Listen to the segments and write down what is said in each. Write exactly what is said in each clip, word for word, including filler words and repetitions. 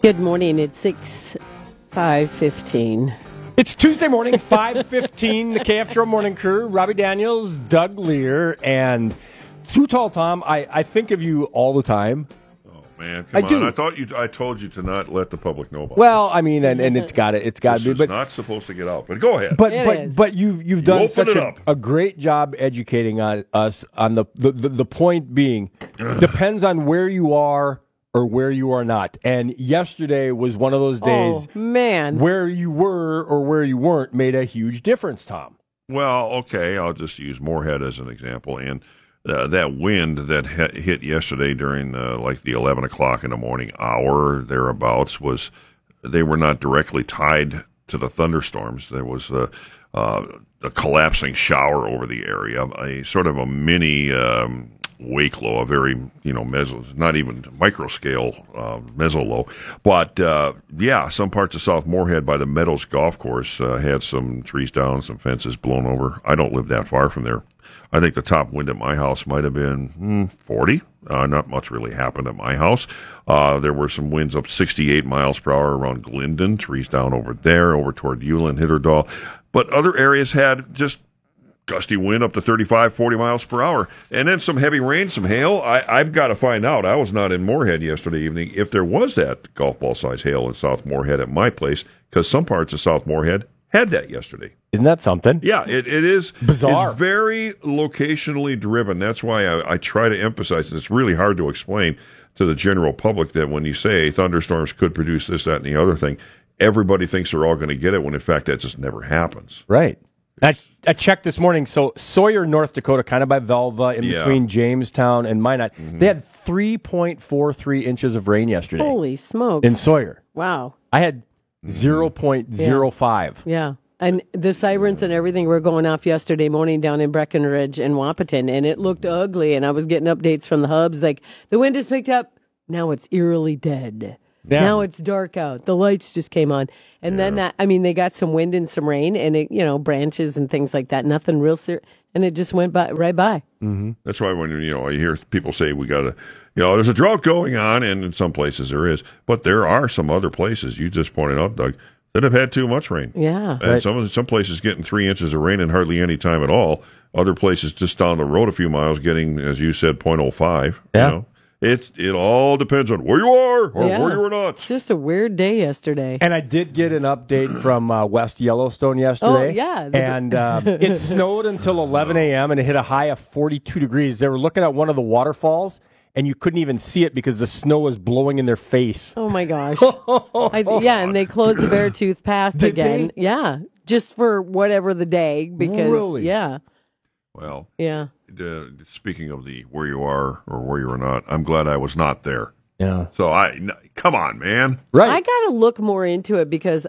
Good morning. It's six five fifteen. It's Tuesday morning, five fifteen. The K F Drum Morning Crew. Robbie Daniels, Doug Lear, and Too Tall Tom. I, I think of you all the time. Oh man, come I on! do. I thought you. I told you to not let the public know about. Well, this. I mean, and, and it's got it. It's got to This be. is But not supposed to get out. But go ahead. But It but is. but you've you've done open such it a, up. a great job educating on us on the the, the, the point being depends on where you are or where you are not. And yesterday was one of those days Oh, man. where you were or where you weren't made a huge difference, Tom. Well, okay, I'll just use Moorhead as an example, and uh, that wind that ha- hit yesterday during uh, like the eleven o'clock in the morning hour thereabouts was they were not directly tied to the thunderstorms. There was a, uh, a collapsing shower over the area, a sort of a mini um, wake low, a very, you know, meso, not even micro scale uh, meso low. But, uh, yeah, some parts of South Moorhead by the Meadows Golf Course uh, had some trees down, some fences blown over. I don't live that far from there. I think the top wind at my house might have been hmm, forty. Uh, not much really happened at my house. Uh, there were some winds up sixty-eight miles per hour around Glendon, trees down over there, over toward Eulin, Hitterdal. But other areas had just gusty wind up to thirty-five, forty miles per hour. And then some heavy rain, some hail. I, I've got to find out. I was not in Moorhead yesterday evening if there was that golf ball size hail in South Moorhead at my place, because some parts of South Moorhead had that yesterday. Isn't that something? Yeah, it, it is Bizarre. It's very locationally driven. That's why I, I try to emphasize it. It's really hard to explain to the general public that when you say thunderstorms could produce this, that, and the other thing, everybody thinks they're all going to get it, when in fact that just never happens. Right. I, I checked this morning. So Sawyer, North Dakota, kind of by Velva, in Yeah. between Jamestown and Minot, Mm-hmm. they had three point four three inches of rain yesterday Holy smokes. in Sawyer. Wow. I had zero point zero five. Yeah. And the sirens and everything were going off yesterday morning down in Breckenridge and Wapaton, and it looked ugly. And I was getting updates from the hubs like, the wind has picked up. Now it's eerily dead. Yeah. Now it's dark out. The lights just came on. And then that, I mean, they got some wind and some rain and, it, you know, branches and things like that. Nothing real serious. And it just went by right by. Mm-hmm. That's why when, you know, I hear people say we got to, you know, there's a drought going on, and in some places there is. But there are some other places, you just pointed out, Doug, that have had too much rain. Yeah. And Right. some some places getting three inches of rain in hardly any time at all. Other places just down the road a few miles getting, as you said, point oh five. Yeah. You know? It, it all depends on where you are or Yeah. where you are not. Just a weird day yesterday. And I did get an update from uh, West Yellowstone yesterday. Oh, yeah. And uh, it snowed until eleven a.m. and it hit a high of forty-two degrees. They were looking at one of the waterfalls, and you couldn't even see it because the snow was blowing in their face. Oh, my gosh. I, yeah, and they closed the Beartooth Path Did again. they? Yeah, just for whatever the day because, Really? yeah, Well, yeah. uh, speaking of the where you are or where you are not, I'm glad I was not there. Yeah. So I, n- come on, man. Right. I got to look more into it because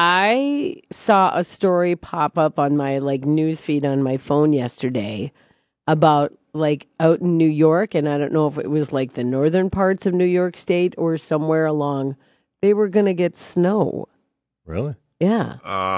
I saw a story pop up on my like news feed on my phone yesterday about like out in New York, and I don't know if it was like the northern parts of New York State or somewhere along, they were going to get snow. Really? Yeah.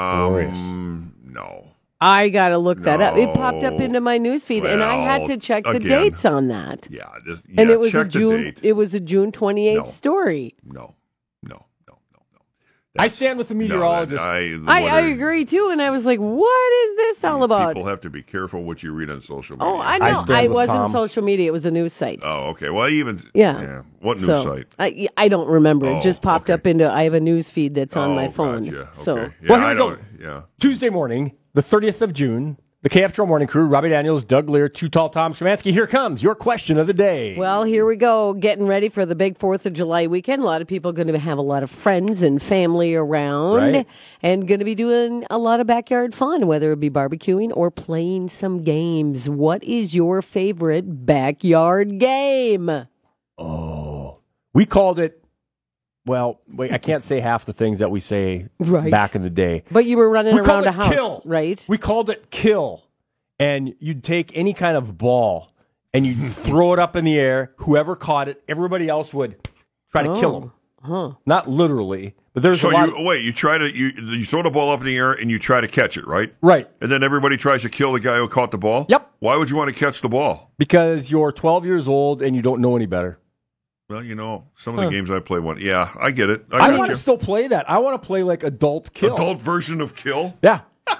Um, no. I got to look that up. It popped up No. into my news feed, and I had Well, to check the again. dates on that. Yeah. Just, And yeah, it was a check the June date. it was a June twenty-eighth No. story. No. No. No. No. No. I stand with the meteorologist. No, that- I, what I are- agree too, and I was like, what is this all about? People have to be careful what you read on social media. Oh, I I know. stand I, with wasn't Tom. social media. It was a news site. Oh, okay. Well, even Yeah. What news so site? I, I don't remember. Oh, it just popped okay. up into. I have a news feed that's on oh, my phone. Gotcha. So Okay. Yeah, Well, here I we go. don't. Yeah. Tuesday morning, the thirtieth of June, the K F Drum Morning Crew, Robbie Daniels, Doug Lear, Too Tall Tom Szymanski. Here comes your question of the day. well, here we go. Getting ready for the big Fourth of July weekend. A lot of people are going to have a lot of friends and family around, Right. and going to be doing a lot of backyard fun, whether it be barbecuing or playing some games. What is your favorite backyard game? Oh, we called it. Well, wait, I can't say half the things that we say Right. back in the day. But you were running We called around it a house, kill. right? We called it kill, and you'd take any kind of ball and you'd throw it up in the air. Whoever caught it, everybody else would try to Oh. kill him. Huh. Not literally, but there's So a lot. you wait. You try to you you throw the ball up in the air and you try to catch it, right? Right, And then everybody tries to kill the guy who caught the ball. Yep. Why would you want to catch the ball? because you're twelve years old and you don't know any better. Well, you know, some of the Huh. games I play, one, yeah, I get it. I, I got want you. to still play that. I want to play like adult kill. Adult version of Kill. Yeah.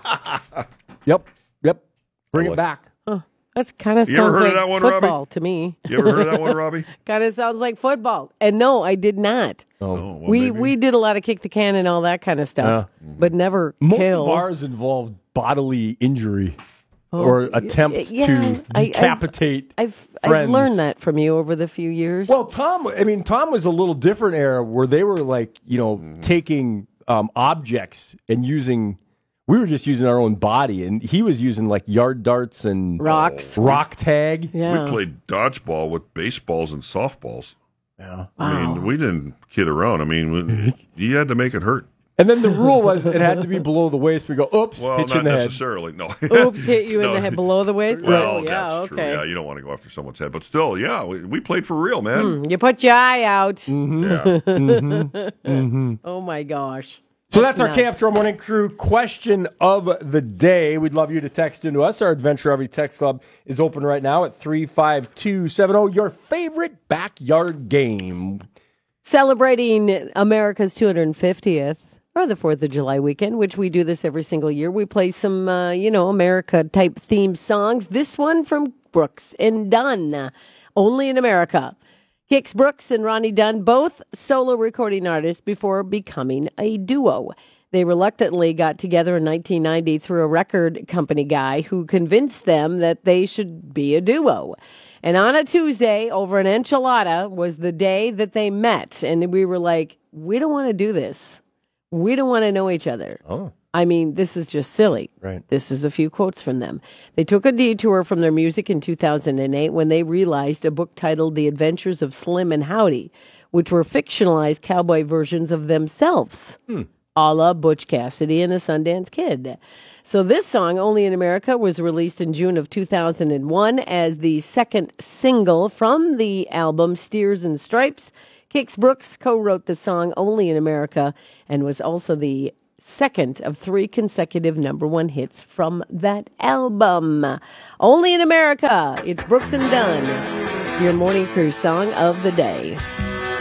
Yep. Yep. Bring I it like- back. Huh. That's kind of You ever sounds heard of like that one, Robbie? football to me. You ever heard of that one, Robbie? Kind of sounds like football. And no, I did not. Oh. Oh, well, we maybe. we did a lot of kick the can and all that kind of stuff, but never Most kill. of ours involved bodily injury Oh, or y- attempt yeah, to I- I've- decapitate. I've I've friends. learned that from you over the few years. Well, Tom, I mean, Tom was a little different era where they were like, you know, Mm-hmm. taking um, objects and using. We were just using our own body, and he was using like yard darts and Rocks. rock tag. Yeah. We played dodgeball with baseballs and softballs. Yeah. I Wow. mean, we didn't kid around. I mean, we, you had to make it hurt. And then the rule was it had to be below the waist. We go, oops, Well, hit you not in the head. necessarily. No. Oops, hit you in No. the head below the waist. Well, oh, yeah, that's true. okay. Yeah, you don't want to go after someone's head, but still, yeah, we, we played for real, man. Hmm, you put your eye out. Mm-hmm. Yeah. Mm-hmm. Oh my gosh. So that's our nuts. K F Drum Morning Crew question of the day. We'd love you to text into us. Our Adventure Every Text Club is open right now at three five two seven zero. Your favorite backyard game. Celebrating America's two hundred fiftieth or the fourth of July weekend, which we do this every single year. We play some, uh, you know, America type theme songs. This one from Brooks and Dunn, Only in America. Kix Brooks and Ronnie Dunn, both solo recording artists before becoming a duo. They reluctantly got together in nineteen ninety through a record company guy who convinced them that they should be a duo. And on a Tuesday over an enchilada was the day that they met. And we were like, we don't want to do this. We don't want to know each other. Oh, I mean, this is just silly. right. This is a few quotes from them. They took a detour from their music in two thousand eight when they realized a book titled The Adventures of Slim and Howdy, which were fictionalized cowboy versions of themselves, Hmm. a la Butch Cassidy and the Sundance Kid. So this song, Only in America, was released in June of two thousand one as the second single from the album Steers and Stripes. Kix Brooks co-wrote the song Only in America and was also the second of three consecutive number one hits from that album. Only in America. It's Brooks and Dunn, your morning crew song of the day.